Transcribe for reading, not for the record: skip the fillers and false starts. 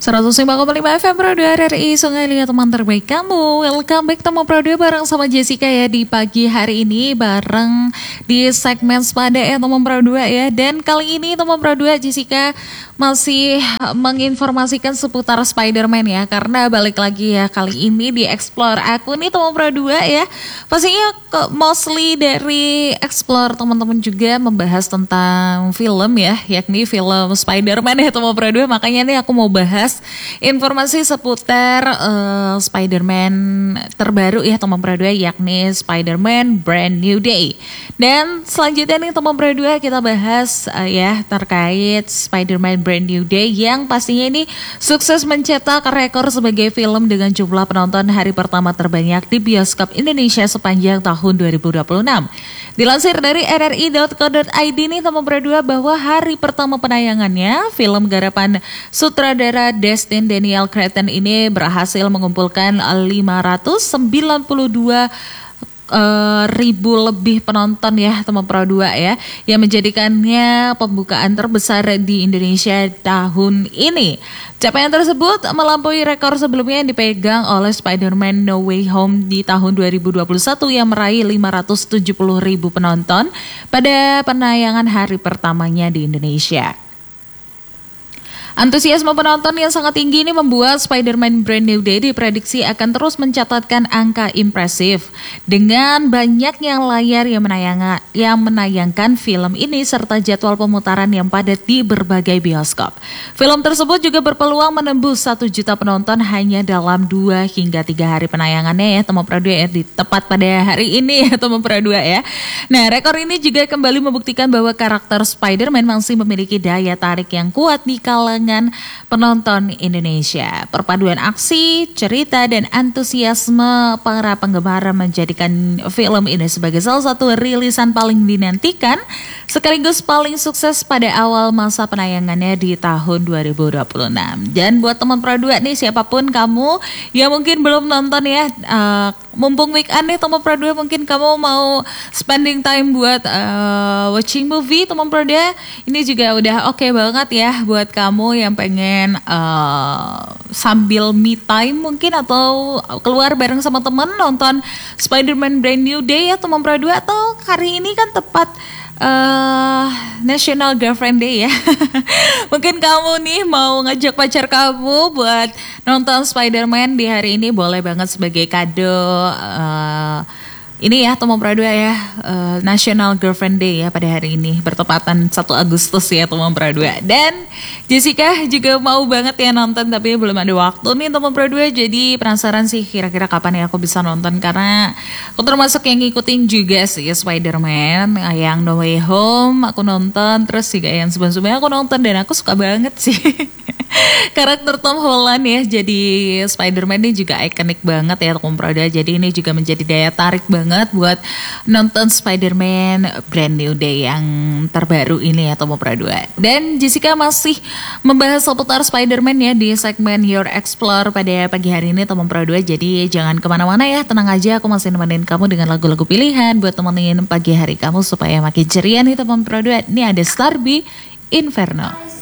105,5 FM Pro 2 RRI Sungai Liat, teman terbaik kamu. Welcome back teman Pro 2 bareng sama Jessica ya di pagi hari ini, bareng di segmen Sepada ya teman Pro 2 ya. Dan kali ini teman Pro 2 Jessica masih menginformasikan seputar Spider-Man ya, karena balik lagi ya kali ini di Explore aku nih teman Pro 2 ya. Pastinya mostly dari Explore teman-teman juga membahas tentang film ya, yakni film Spider-Man ya teman Pro 2. Makanya nih aku mau bahas informasi seputar Spider-Man terbaru ya teman Pro 2, yakni Spider-Man Brand New Day. Dan selanjutnya nih teman Pro 2 kita bahas ya terkait Spider-Man Brand New Day yang pastinya ini sukses mencetak rekor sebagai film dengan jumlah penonton hari pertama terbanyak di bioskop Indonesia sepanjang tahun 2026. Dilansir dari rri.co.id nih teman Pro 2 bahwa hari pertama penayangannya film garapan sutradara Destin Daniel Cretton ini berhasil mengumpulkan 592 ribu lebih penonton ya teman Pro 2 ya, yang menjadikannya pembukaan terbesar di Indonesia tahun ini. Capaian tersebut melampaui rekor sebelumnya yang dipegang oleh Spider-Man No Way Home di tahun 2021 yang meraih 570 ribu penonton pada penayangan hari pertamanya di Indonesia. Antusiasme penonton yang sangat tinggi ini membuat Spider-Man Brand New Day diprediksi akan terus mencatatkan angka impresif dengan banyaknya layar yang menayangkan film ini serta jadwal pemutaran yang padat di berbagai bioskop. Film tersebut juga berpeluang menembus 1 juta penonton hanya dalam 2 hingga 3 hari penayangannya ya teman Pro 2 ya, tepat pada hari ini ya teman Pro 2 ya. Nah, rekor ini juga kembali membuktikan bahwa karakter Spider-Man masih memiliki daya tarik yang kuat di kalangan penonton Indonesia. Perpaduan aksi, cerita, dan antusiasme para penggemar menjadikan film ini sebagai salah satu rilisan paling dinantikan sekaligus paling sukses pada awal masa penayangannya di tahun 2026. Dan buat teman Pro 2 nih, siapapun kamu yang mungkin belum nonton ya, mumpung weekend nih teman Pro 2, mungkin kamu mau spending time buat watching movie teman Pro 2, ini juga udah oke banget ya buat kamu yang pengen sambil me time mungkin atau keluar bareng sama temen nonton Spider-Man Brand New Day ya teman Pro 2, atau hari ini kan tepat National Girlfriend Day ya. Mungkin kamu nih mau ngajak pacar kamu buat nonton Spider-Man di hari ini, boleh banget sebagai kado ini ya teman Pro 2 ya, National Girlfriend Day ya pada hari ini, bertepatan 1 Agustus ya teman Pro 2. Dan Jessica juga mau banget ya nonton, tapi belum ada waktu nih teman Pro 2. Jadi penasaran sih kira-kira kapan ya aku bisa nonton, karena aku termasuk yang ngikutin juga sih Spider-Man yang No Way Home aku nonton, terus juga yang sebelum-sebelumnya aku nonton dan aku suka banget sih. Karakter Tom Holland ya jadi Spider-Man ini juga ikonik banget ya teman Pro 2. Jadi ini juga menjadi daya tarik banget buat nonton Spider-Man Brand New Day yang terbaru ini ya teman Pro 2. Dan Jessica masih membahas seputar Spider-Man ya di segmen Your Explore pada pagi hari ini teman Pro 2. Jadi jangan kemana-mana ya, tenang aja, aku masih nemenin kamu dengan lagu-lagu pilihan buat temenin pagi hari kamu supaya makin ceria nih teman Pro 2. Ini ada Starby Inferno.